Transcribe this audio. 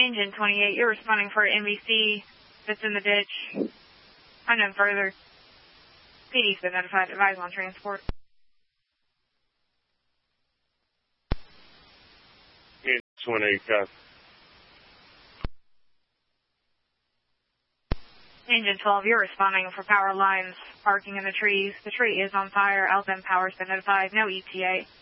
Engine 28, you're responding for NBC that's in the ditch. Unknown further. PD's been notified. Advise on transport. Engine 28, copy. Engine 12, you're responding for power lines arcing in the trees. The tree is on fire. Alabama Power's been notified. No ETA.